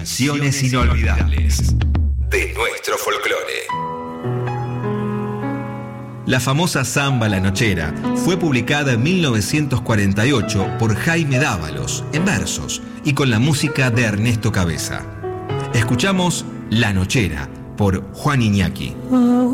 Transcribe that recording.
Canciones inolvidables de nuestro folclore. La famosa Samba La Nochera fue publicada en 1948 por Jaime Dávalos, en versos, y con la música de Ernesto Cabeza. Escuchamos La Nochera por Juan Iñaki.